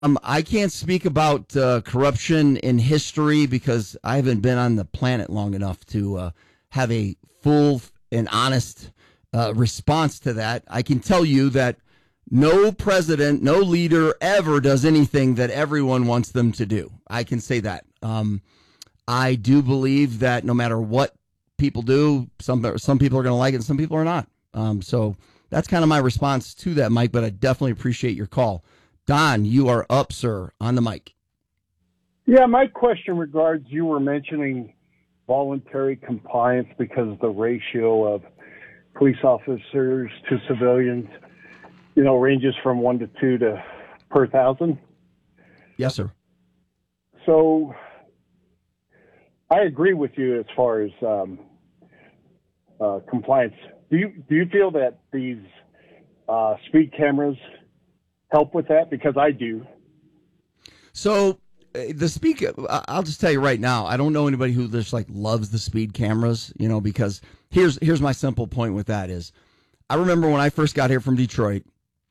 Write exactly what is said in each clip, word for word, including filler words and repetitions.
Um, I can't speak about uh, corruption in history because I haven't been on the planet long enough to uh, have a full and honest uh, response to that. I can tell you that no president, no leader ever does anything that everyone wants them to do. I can say that. Um, I do believe that no matter what people do, some some people are going to like it and some people are not. Um, so that's kind of my response to that, Mike, but I definitely appreciate your call. Don, you are up, sir, on the mic. Yeah, my question regards, you were mentioning voluntary compliance because the ratio of police officers to civilians, you know, ranges from one to two to per thousand. Yes, sir. So I agree with you as far as um, uh, compliance. Do you do you feel that these uh, speed cameras help with that? Because I do. So uh, the speed, I'll just tell you right now, I don't know anybody who just like loves the speed cameras, you know, because here's here's my simple point with that is, I remember when I first got here from Detroit,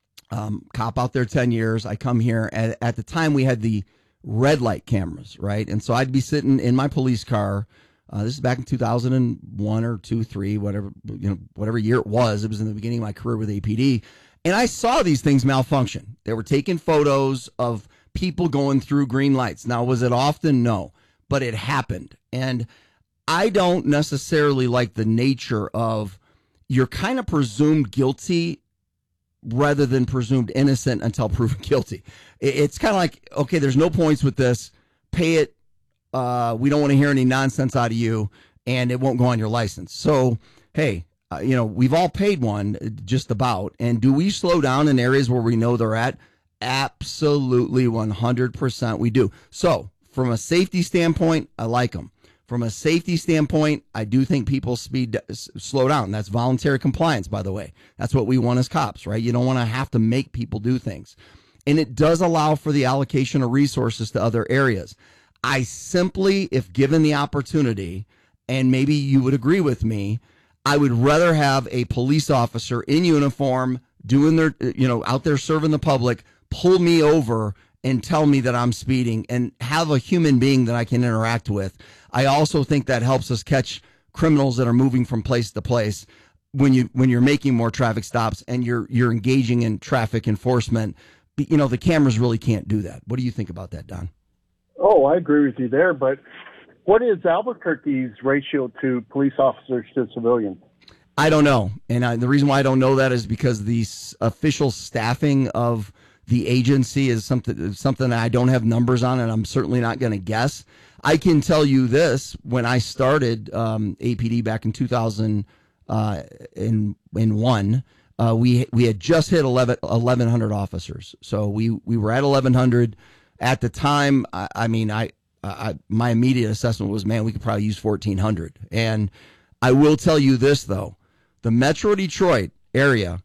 um, cop out there ten years. I come here at, at the time we had the red light cameras, right? And so I'd be sitting in my police car. Uh, this is back in two thousand one or two, three, whatever, you know, whatever year it was. It was in the beginning of my career with A P D. And I saw these things malfunction. They were taking photos of people going through green lights. Now, was it often? No, but it happened. And I don't necessarily like the nature of you're kind of presumed guilty rather than presumed innocent until proven guilty. It's kind of like, okay, there's no points with this. Pay it. Uh, we don't want to hear any nonsense out of you, and it won't go on your license. So, hey, uh, you know, we've all paid one just about. And do we slow down in areas where we know they're at? Absolutely, one hundred percent we do. So, from a safety standpoint, I like them. From a safety standpoint, I do think people speed slow down. That's voluntary compliance, by the way. That's what we want as cops, right? You don't want to have to make people do things. And it does allow for the allocation of resources to other areas. I simply, if given the opportunity, and maybe you would agree with me, I would rather have a police officer in uniform doing their, you know, out there serving the public, pull me over and tell me that I'm speeding and have a human being that I can interact with. I also think that helps us catch criminals that are moving from place to place when you when you're making more traffic stops and you're you're engaging in traffic enforcement. You know, the cameras really can't do that. What do you think about that, Don? Oh, I agree with you there, but what is Albuquerque's ratio to police officers to civilians? I don't know. And I, the reason why I don't know that is because the s- official staffing of the agency is something something that I don't have numbers on, and I'm certainly not going to guess. I can tell you this: when I started um, A P D back in two thousand uh, in in one, uh, we we had just hit eleven hundred officers. So we we were at eleven hundred at the time. I, I mean, I, I my immediate assessment was, man, we could probably use fourteen hundred. And I will tell you this though: the Metro Detroit area,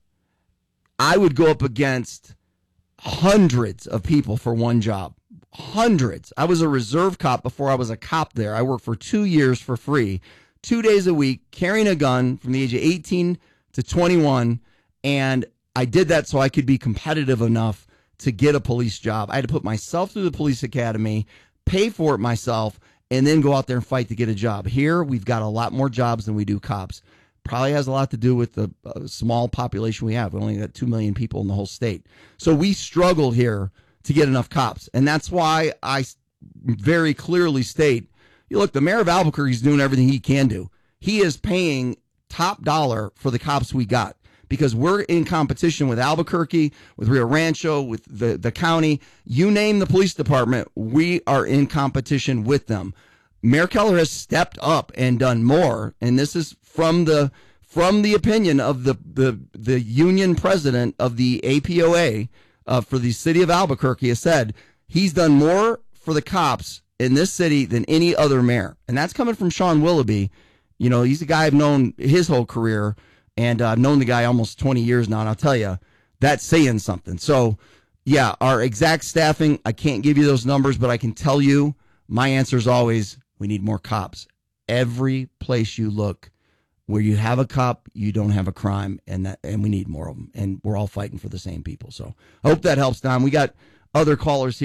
I would go up against hundreds of people for one job. Hundreds. I was a reserve cop before I was a cop there. I worked for two years for free, two days a week, carrying a gun from the age of eighteen to twenty-one. And I did that so I could be competitive enough to get a police job. I had to put myself through the police academy, pay for it myself, and then go out there and fight to get a job. Here, we've got a lot more jobs than we do cops. Probably has a lot to do with the uh, small population we have. We only got two million people in the whole state. So we struggled here to get enough cops. And that's why I very clearly state, you look, the mayor of Albuquerque is doing everything he can do. He is paying top dollar for the cops we got because we're in competition with Albuquerque, with Rio Rancho, with the, the county. You name the police department, we are in competition with them. Mayor Keller has stepped up and done more, and this is from the from the opinion of the the, the union president of the A P O A uh, for the city of Albuquerque has said he's done more for the cops in this city than any other mayor, and that's coming from Sean Willoughby. You know, he's a guy I've known his whole career, and uh, I've known the guy almost twenty years now, and I'll tell you, that's saying something. So, yeah, our exact staffing, I can't give you those numbers, but I can tell you my answer is always, we need more cops. Every place you look, where you have a cop, you don't have a crime, and that, and we need more of them. And we're all fighting for the same people. So I hope that helps, Don. We got other callers